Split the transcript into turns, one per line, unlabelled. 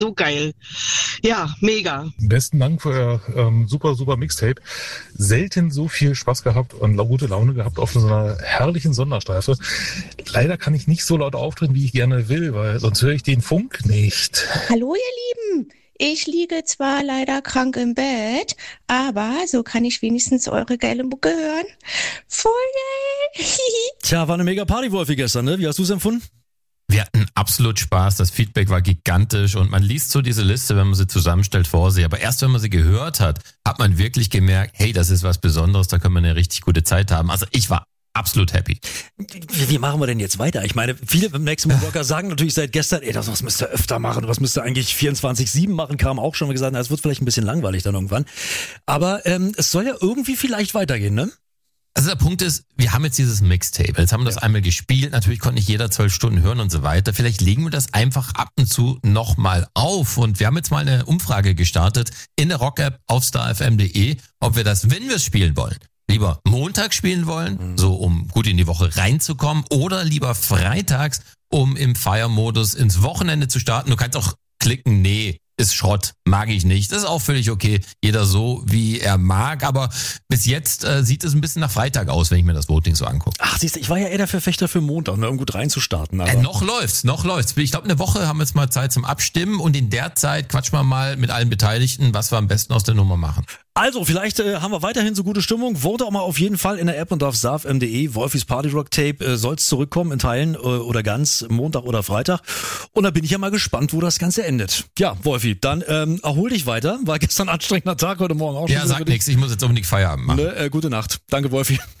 So geil. Ja, mega.
Besten Dank für euer super Mixtape. Selten so viel Spaß gehabt und gute Laune gehabt auf so einer herrlichen Sonderstreife. Leider kann ich nicht so laut auftreten, wie ich gerne will, weil sonst höre ich den Funk nicht.
Hallo ihr Lieben, ich liege zwar leider krank im Bett, aber so kann ich wenigstens eure geile Mucke hören. Voll geil.
Tja, war eine mega Party, Wolfi, gestern, ne? Wie hast du es empfunden?
Wir hatten absolut Spaß, das Feedback war gigantisch und man liest so diese Liste, wenn man sie zusammenstellt, vor sich. Aber erst wenn man sie gehört hat, hat man wirklich gemerkt, hey, das ist was Besonderes, da können wir eine richtig gute Zeit haben. Also ich war absolut happy.
Wie machen wir denn jetzt weiter? Ich meine, viele Maximum Rocker sagen natürlich seit gestern, das müsst ihr öfter machen, was müsst ihr eigentlich 24/7 machen, kam auch schon mal gesagt, es wird vielleicht ein bisschen langweilig dann irgendwann. Aber es soll ja irgendwie vielleicht weitergehen, ne?
Also der Punkt ist, wir haben jetzt dieses Mixtape. Jetzt haben wir das einmal gespielt. Natürlich konnte nicht jeder 12 Stunden hören und so weiter. Vielleicht legen wir das einfach ab und zu nochmal auf. Und wir haben jetzt mal eine Umfrage gestartet in der Rock-App auf starfm.de, ob wir das, wenn wir es spielen wollen, lieber Montag spielen wollen, so um gut in die Woche reinzukommen, oder lieber freitags, um im Feiermodus ins Wochenende zu starten. Du kannst auch klicken, nee, ist Schrott, mag ich nicht. Das ist auch völlig okay. Jeder so, wie er mag. Aber bis jetzt sieht es ein bisschen nach Freitag aus, wenn ich mir das Voting so angucke.
Ach, siehst du, ich war ja eher der Verfechter für Montag, um gut reinzustarten. Aber
noch läuft's. Ich glaube, eine Woche haben wir jetzt mal Zeit zum Abstimmen und in der Zeit quatschen wir mal mit allen Beteiligten, was wir am besten aus der Nummer machen.
Also, vielleicht haben wir weiterhin so gute Stimmung. Vote auch mal auf jeden Fall in der App und auf starfm.de. Wolfis Party Rock Tape soll's zurückkommen in Teilen oder ganz, Montag oder Freitag. Und da bin ich ja mal gespannt, wo das Ganze endet. Ja, Wolfi, dann erhol dich weiter. War gestern ein anstrengender Tag, heute Morgen auch schon.
Ja, sag nichts. Ich muss jetzt unbedingt Feierabend machen.
Ne, gute Nacht. Danke, Wolfi.